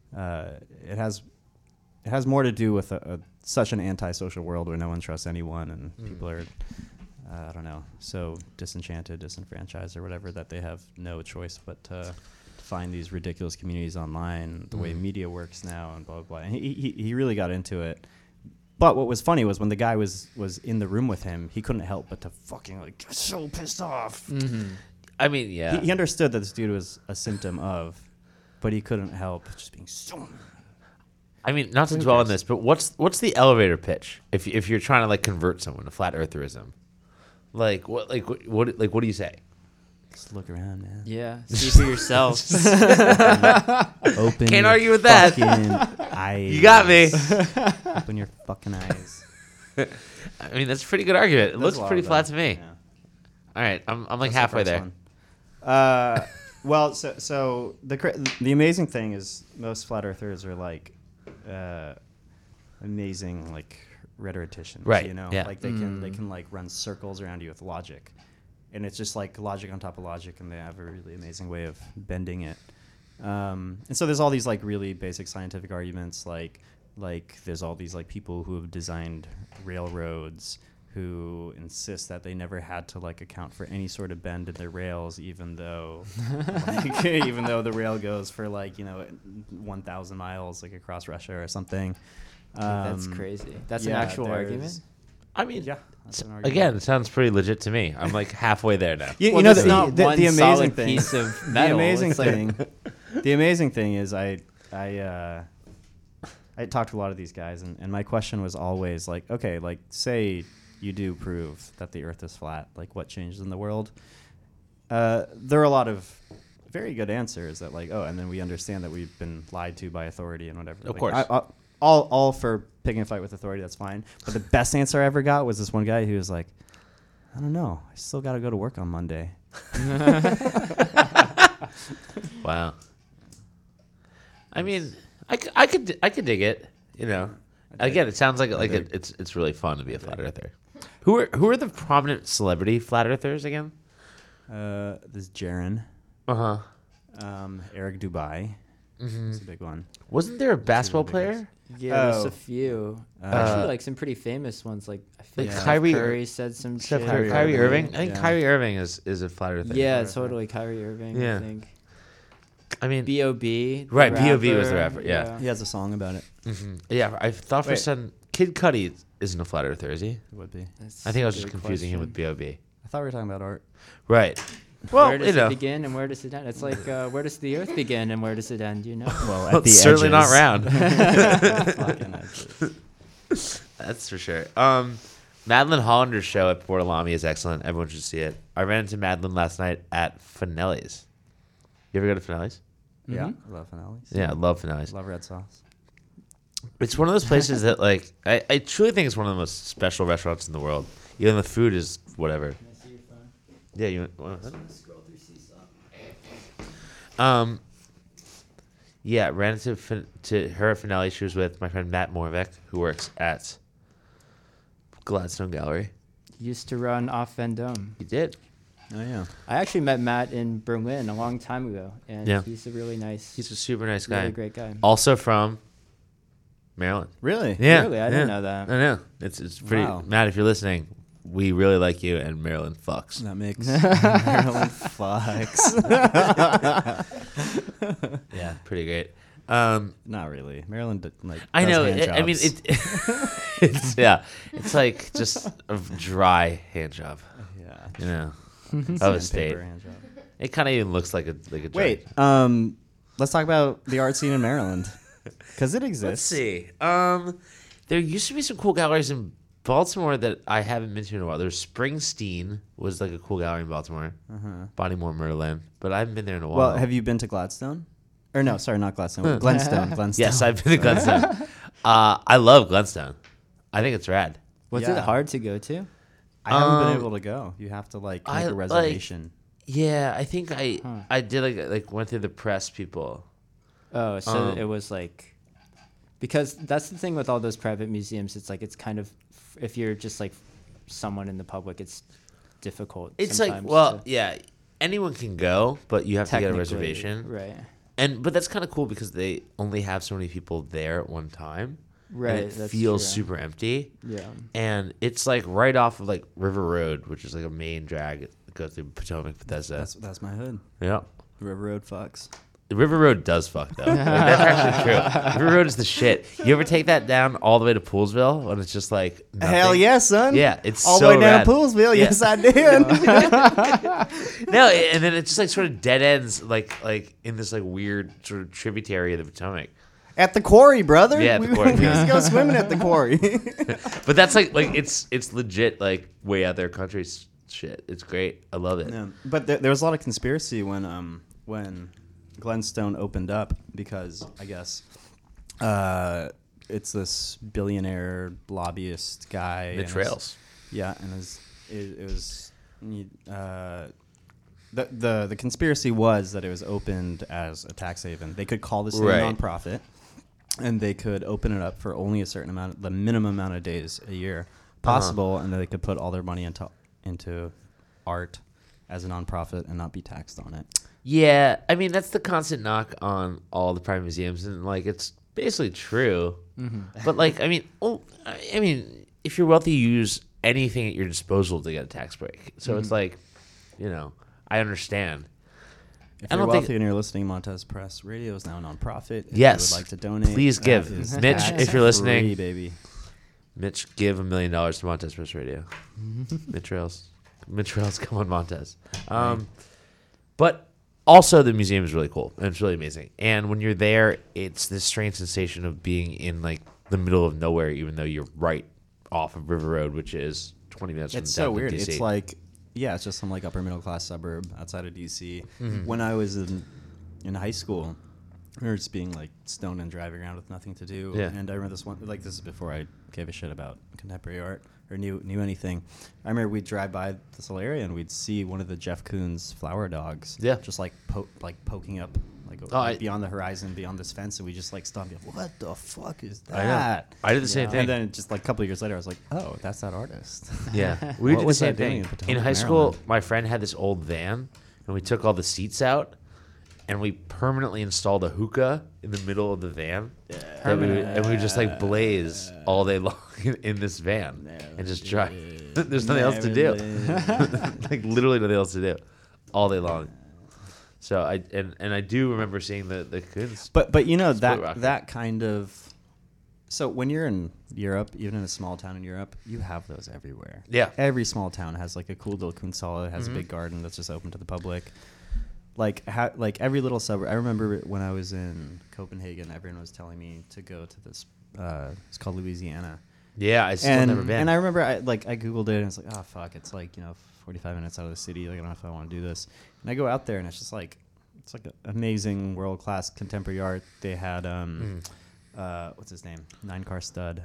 it has more to do with such an antisocial world where no one trusts anyone, and people are I don't know, so disenchanted, disenfranchised, or whatever, that they have no choice but to find these ridiculous communities online, the way media works now, and blah blah blah. And he really got into it. But what was funny was when the guy was in the room with him, he couldn't help but to fucking like get so pissed off. I mean, yeah. He understood that this dude was a symptom of, but he couldn't help just being so. I mean, not to Who dwell on cares? this, but what's the elevator pitch if you're trying to like convert someone to flat eartherism? What do you say? Just look around, man. Yeah. See for yourself. Open. Can't your argue with that. fucking eyes. You got me. Open your fucking eyes. I mean, that's a pretty good argument. It There's looks a lot pretty of flat that. to me. Yeah. All right, I'm like That's the halfway first there. one. Well, so the amazing thing is most flat earthers are like amazing like rhetoricians, Right, You know, yeah. like they can like run circles around you with logic, and it's just like logic on top of logic, and they have a really amazing way of bending it. And so there's all these like really basic scientific arguments, like there's all these like people who have designed railroads who insist that they never had to like account for any sort of bend in their rails, even though even though the rail goes for like 1,000 miles like across Russia or something. That's crazy. That's an yeah, actual argument. there's- I mean, Yeah, that's an argument. again, it sounds pretty legit to me. I'm like halfway there now. You Well, know, there's not one the amazing solid thing, piece of metal. the amazing It's like- thing, the amazing thing is I talked to a lot of these guys, and my question was always like, okay, like say you do prove that the Earth is flat, like what changed in the world? There are a lot of very good answers that like, oh, and then we understand that we've been lied to by authority and whatever. Of Like, course. all for picking a fight with authority. That's fine. But the best answer I ever got was this one guy who was like, I don't know, I still got to go to work on Monday. Wow. I mean, I could dig it. Again, it sounds like it's really fun to be a flat earther. Who are the prominent celebrity flat earthers again? This Jaron, Uh huh. Eric Dubai. That's a big one. Wasn't there a basketball big player? Yeah, there's Oh. a few. Uh, Actually, like some pretty famous ones. Like I feel Like like Kyrie- Curry said some Steph shit. Curry, Kyrie Kyrie Irving, Irving. I think yeah. Kyrie Irving is a flat earther. Yeah, Irving. totally. Kyrie Irving. Yeah. I think. I mean, B.O.B. Right, B.O.B. was the rapper, yeah. He has a song about it. yeah. I thought for a Wait. second Kid Cudi isn't a flat earther, is he? It would be. That's I think I was a just good confusing him with question. B.O.B. I thought we were talking about art. Right. Well, where does it begin and where does it end? It's like where does the Earth begin and where does it end? You know. Well, Well, it's certainly not round. Fucking edges. That's for sure. Madeline Hollander's show at Port Alami is excellent. Everyone should see it. I ran into Madeline last night at Finelli's. You ever go to Finelli's? Yeah, I love finales. Yeah, I love Finelli's. Love red sauce. It's one of those places that, like, I truly think it's one of the most special restaurants in the world. Even the food is whatever. Yeah, you want yeah, ran to her at Finale. She was with my friend Matt Morvek, who works at Gladstone Gallery. Used to run off Vendome. He did. Oh yeah. I actually met Matt in Berlin a long time ago, and Yeah. he's a really nice, He's a super nice guy. really great guy. Also from Maryland. Really? Yeah. Really? I didn't know that. I know. It's pretty. Wow. Matt, if you're listening, we really like you, and Maryland fucks. That makes Maryland fucks. Yeah, pretty great. Not really. Maryland like. I does know. hand I mean, jobs. it's yeah. It's like just a dry hand job, Yeah. you know, of a Sandpaper state. hand job. It kind of even looks like a Wait. job. Let's talk about the art scene in Maryland, because it Let's exists. see. There used to be some cool galleries in Baltimore that I haven't been to in a while. There's Springsteen was like a cool gallery in Baltimore. Bodymore, Merlin, but I haven't been there in a while. Well, have you been to Gladstone? Or no, sorry, not Gladstone. Glenstone. Glenstone. Yes, I've been to Glenstone. I love Glenstone. I think it's rad. Was Yeah. it hard to go to? I haven't been able to go. You have to like make I, a like- reservation. Yeah, I think I did like went through the press people. Oh, so Um, it was like, because that's the thing with all those private museums. It's like it's kind of, if you're just like someone in the public, it's difficult. It's like, sometimes well, to- yeah, anyone can go, but you have to get a technically, reservation. right? But that's kind of cool because they only have so many people there at one time. Right, And it that's feels true. super empty. Yeah. And it's like right off of like River Road, which is like a main drag that goes through Potomac, Bethesda. That's my hood. Yeah. River Road fucks. The River Road does fuck though. Like, that's actually true. River Road is the shit. You ever take that down all the way to Poolsville when it's just like nothing? Hell yeah, son. Yeah, it's all so the way down rad. Poolsville. Yeah. Yes, I did. No, and then it just like sort of dead ends like in this like weird sort of tributary of the Potomac. At the quarry, brother. Yeah, at the quarry, We yeah. used to go swimming at the quarry. But that's like it's legit like way out there country shit. It's great. I love it. Yeah. But there was a lot of conspiracy when Glenstone opened up because I guess it's this billionaire lobbyist guy. The and trails. Yeah, and it was the conspiracy was that it was opened as a tax haven. They could call this Right. a nonprofit, and they could open it up for only a certain amount, the minimum amount of days a year possible, and then they could put all their money into art as a nonprofit and not be taxed on it. Yeah, I mean that's the constant knock on all the private museums, and like it's basically true. But like, I mean, if you're wealthy, you use anything at your disposal to get a tax break. So it's like, I understand. If I you're don't think- wealthy and you're listening, Montez Press Radio is now a nonprofit. If Yes. you would like to donate, Please that give. is Mitch, if you're listening. tax-free, baby. Mitch, give $1 million to Montez Press Radio. Mitch Rails, come on, Montez. But also, the museum is really cool and it's really amazing. And when you're there, it's this strange sensation of being in like the middle of nowhere, even though you're right off of River Road, which is 20 minutes from It's so downtown weird. DC. It's like, it's just some like upper middle class suburb outside of DC. Mm-hmm. When I was in high school, we were just being like stoned and driving around with nothing to do. Yeah. And I remember this one, like this is before I gave a shit about contemporary art or knew anything. I remember we'd drive by this little area and we'd see one of the Jeff Koons flower dogs. Yeah. Just like poking up beyond the horizon, beyond this fence, and we just like stopped. And go, what the fuck is I know. that? I did the same And thing. then just like a couple of years later, I was like, oh, that's that artist. Yeah, we What did the was same that doing thing. in Potomac, In high school, Maryland? my friend had this old van, and we took all the seats out, and we permanently installed a hookah in the middle of the van, and we would just like blaze all day long in this van and just drive. There's nothing else to do, like literally nothing else to do, all day long. So I do remember seeing the Koons. But you know Split rocket. that kind of. So when you're in Europe, even in a small town in Europe, you have those everywhere. Yeah. Every small town has like a cool little Kunsala, has a big garden that's just open to the public. Like every little suburb. I remember when I was in Copenhagen, everyone was telling me to go to this. It's called Louisiana. Yeah, I still never been. And I remember I googled it and it's like, oh fuck, it's like 45 minutes out of the city. Like I don't know if I want to do this. And I go out there and it's just like an amazing world class contemporary art. They had what's his name? 9-car stud.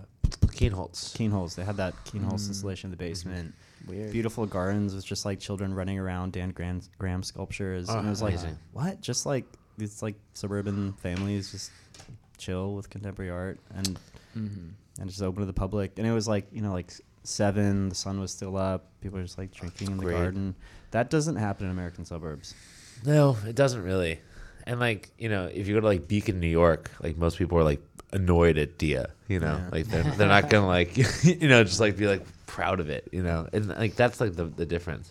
Keenholz. They had that Keenholz installation in the basement. Weird. Beautiful gardens with just like children running around. Dan Graham sculptures. Oh, and it was like, amazing. what? Just like these like suburban families just chill with contemporary art and just open to the public. And it was like, like 7, the sun was still up. People are just like drinking in the Great. garden. That doesn't happen in American suburbs. No, it doesn't really. And like, if you go to like Beacon, New York, like most people are like annoyed at Dia, Yeah. like they're not gonna like, just like be like proud of it, and like that's like the difference.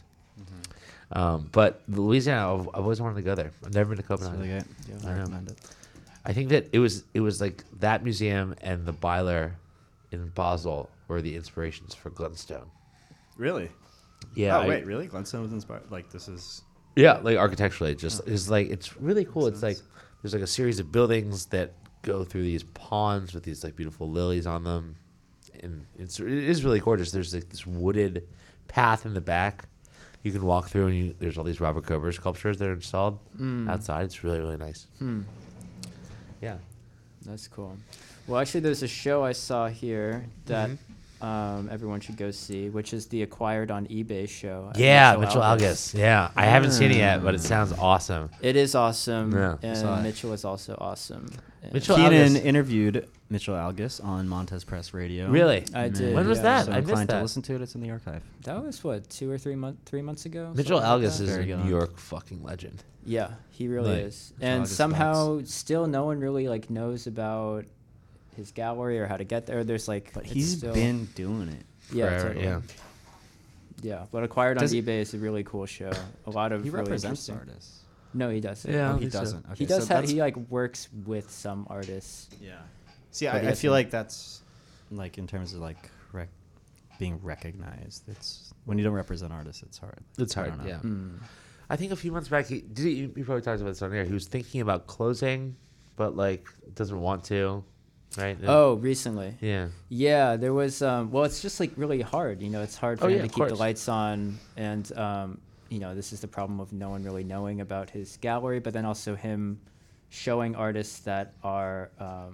But Louisiana, I've always wanted to go there. I've never been to It's Copenhagen. really good. I I know. recommend it. I think that it was like that museum and the Byler in Basel were the inspirations for Glenstone. Really? Yeah. Oh, wait, really? Glenstone was inspired? Like, this is... Yeah, like architecturally, just it's like it's really cool. It's like there's like a series of buildings that go through these ponds with these like beautiful lilies on them, and it is really gorgeous. There's like this wooded path in the back you can walk through, and there's all these Robert Kober sculptures that are installed outside. It's really nice. Yeah. That's cool. Well, actually, there's a show I saw here that everyone should go see, which is the Acquired on eBay show. at Yeah, Mitchell Algus. Yeah, I haven't seen it yet, but it sounds awesome. It is awesome, Yeah. and Mitchell is also awesome. And Mitchell Keenan Algus. interviewed Mitchell Algus on Montez Press Radio. Really? I did. When was yeah. that? So I missed inclined that. to listen to it. It's in the archive. That was what 2 or 3 months ago. Mitchell something like Algus that? is Very a good. New York fucking legend. Yeah, he really Like, is. And Algus somehow, still, no one really like knows about his gallery or how to get there. There's like, But it's he's still, been doing it. yeah, Forever, totally. yeah. Yeah, but Acquired Does on he- eBay is a really cool show. A lot of He really represents interesting. artists. No, he doesn't. Yeah. I Oh, don't he think so. doesn't. Okay, He does so have. that's- He like works with some artists. Yeah. See, But he I feel doesn't- like that's like in terms of like being recognized. It's when you don't represent artists, it's hard. It's I hard, don't know. yeah. Mm. I think a few months back, you probably talked about this on air. He was thinking about closing, but like doesn't want to, right? Oh, recently. yeah. Yeah, there was. Well, it's just like really hard. It's hard for Oh, him yeah, to of keep the course. lights on, and this is the problem of no one really knowing about his gallery, but then also him showing artists that are,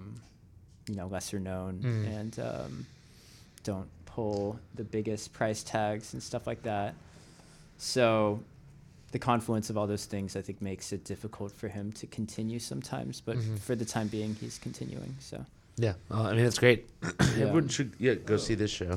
lesser known and don't pull the biggest price tags and stuff like that. So the confluence of all those things, I think, makes it difficult for him to continue sometimes. But for the time being, he's continuing. So Yeah. Well, I mean, it's great. Everyone should go see this show.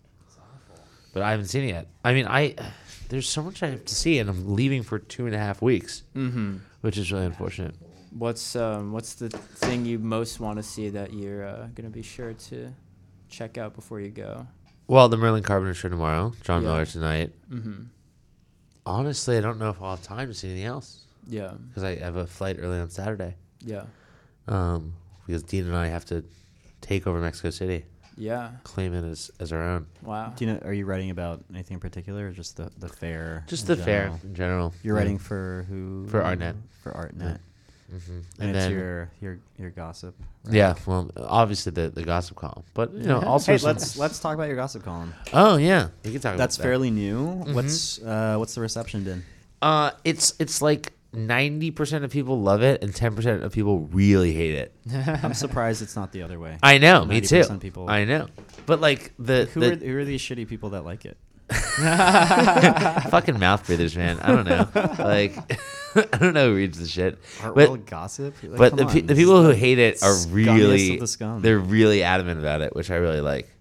But I haven't seen it yet. I mean, there's so much I have to see, and I'm leaving for 2.5 weeks, which is really unfortunate. what's the thing you most want to see that you're gonna be sure to check out before you go? Well, the Merlin Carpenter show tomorrow. John Yeah. Miller tonight. Mm-hmm. Honestly, I don't know if I'll have time to see anything else Yeah. because I have a flight early on Saturday. Yeah. Because Dean and I have to take over Mexico City, Yeah. claim it as our own. Wow. Do you know? Are you writing about anything in particular, or just the fair? Just in the fair general? in general. You're Yeah. writing for who? For Artnet. For Artnet. Mhm. And, it's then your gossip. right? yeah, well, obviously the gossip column, but also Hey, some- let's talk about your gossip column. Oh yeah, we can talk That's about that. fairly new. Mhm. What's the reception been? It's like 90% of people love it and 10% of people really hate it. I'm surprised it's not the other way. I know, me too. 90% people- I know, but like Who are these shitty people that like it? fucking mouth breathers, man. I don't know. Like, I don't know who reads the shit. Artwell gossip. Like, But come the, on, the this people is who the hate it are scummiest really of the scum. they're really adamant about it, which I really like.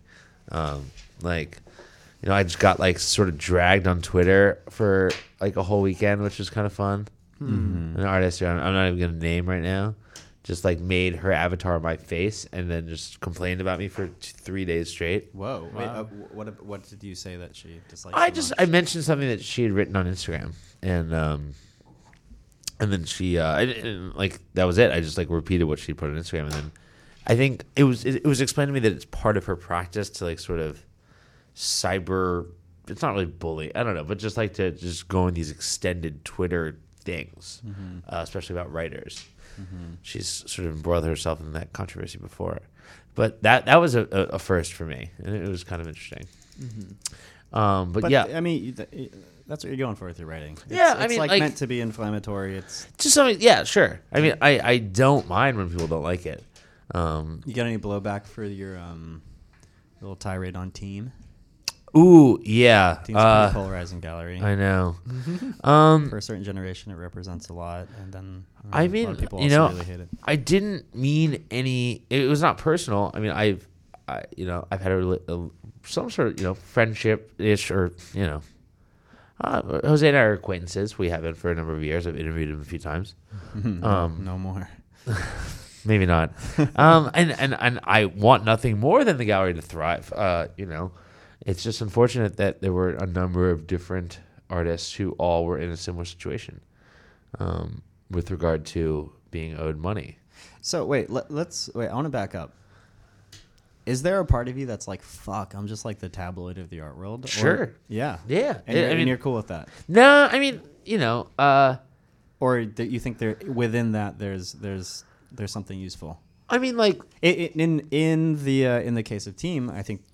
Like, I just got like sort of dragged on Twitter for like a whole weekend, which was kind of fun. Mm-hmm. An artist who I'm not even gonna name right now, just like made her avatar my face and then just complained about me for 3 days straight. Whoa. Wait, Wow. what did you say that she disliked? I mentioned something that she had written on Instagram, and then she and, like that was it. I just like repeated what she put on Instagram, and then I think it was explained to me that it's part of her practice to like sort of cyber. It's not really bully. I don't know, but just like to just go in these extended Twitter things, especially about writers. She's sort of embroiled herself in that controversy before, but that was a first for me, and it was kind of interesting. But yeah, I mean, that's what you're going for with your writing. Yeah, it's I mean, like like- meant to be inflammatory. It's just something. Yeah, sure. I mean, I don't mind when people don't like it. you got any blowback for your little tirade on Team? Ooh, yeah. Team's a pretty polarizing gallery. I know. For a certain generation, it represents a lot, and then I a lot mean, of people you also know, really hate it. I didn't mean any. It was not personal. I mean, I've had some sort of friendship ish, or Jose and I are acquaintances. We have been for a number of years. I've interviewed him a few times. No more. Maybe not. And I want nothing more than the gallery to thrive. It's just unfortunate that there were a number of different artists who all were in a similar situation with regard to being owed money. So wait, let's wait. I want to back up. Is there a part of you that's like, fuck, I'm just like the tabloid of the art world? Sure. Yeah. Yeah. And you're cool with that? No, I mean, Or do you think there within that there's something useful? I mean, like, In the case of Team, I think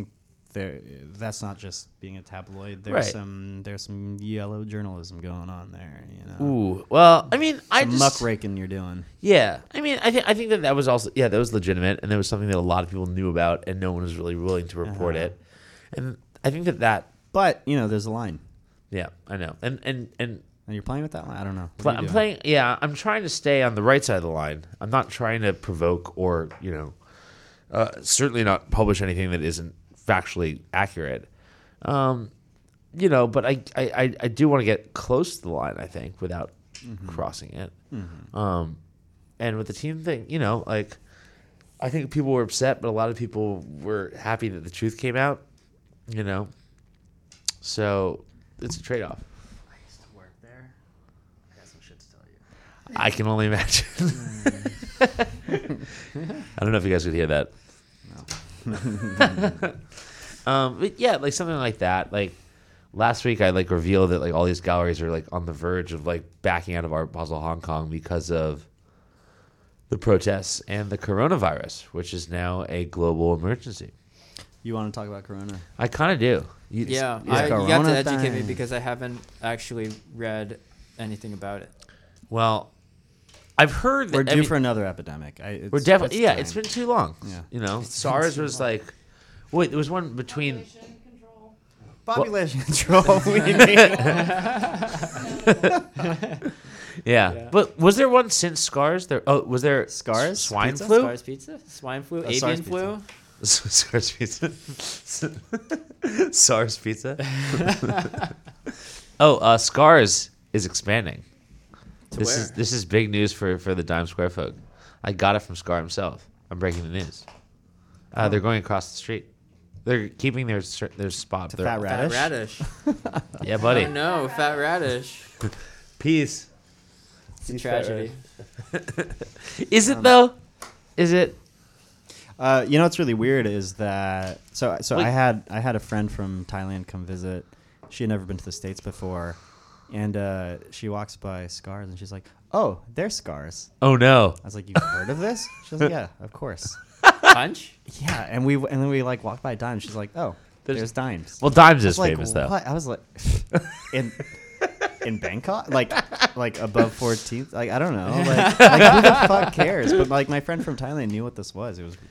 that's not just being a tabloid. There's Right. some yellow journalism going on there. ooh, well, I mean, I Some just muckraking you're doing. Yeah, I mean, I think that was also that was legitimate, and that was something that a lot of people knew about, and no one was really willing to report it. And I think that But there's a line, yeah, I know, and and you're playing with that line. I don't know. What are you I'm doing? playing. Yeah, I'm trying to stay on the right side of the line. I'm not trying to provoke or certainly not publish anything that isn't factually accurate. But I do want to get close to the line, I think, without crossing it. And with the Team thing, like, I think people were upset, but a lot of people were happy that the truth came out. So it's a trade-off. I used to work there. I got some shit to tell you. I can only imagine. I don't know if you guys could hear that. But yeah, like something like that. Like last week, I like revealed that like all these galleries are like on the verge of like backing out of Art Basel Hong Kong because of the protests and the coronavirus, which is now a global emergency. You want to talk about Corona? I kind of do. Yeah, Yeah. you got to Corona educate me time. because I haven't actually read anything about it. Well, I've heard that We're due for another epidemic. we're definitely time. it's been too long. Yeah. SARS was like, wait, there was one between. Population control. Yeah. But was there one since SCARS? Was there SCARS? Swine Pizza? flu? SARS pizza, swine flu, SARS avian pizza. flu. SARS pizza. SARS pizza. SCARS is expanding. To This where? is big news for the Dime Square folk. I got it from Scar himself. I'm breaking the news. They're going across the street. They're keeping their spot. It's a They're- fat Fat radish. radish. Yeah, buddy. Oh no, fat radish. Peace. It's a tragedy. Is it though? Is it? You know what's really weird is that so Wait. I had a friend from Thailand come visit. She had never been to the States before, and she walks by Scars and she's like, "Oh, they're Scars." Oh no. I was like, "You've heard of this?" She was like, "Yeah, of course." Punch? Yeah, and then we like walked by Dimes. She's like, "Oh, there's Dimes." Well, Dimes I is was like, famous though. what? I was like, in Bangkok, like above 14th. Like I don't know. Like who the fuck cares? But like my friend from Thailand knew what this was. It was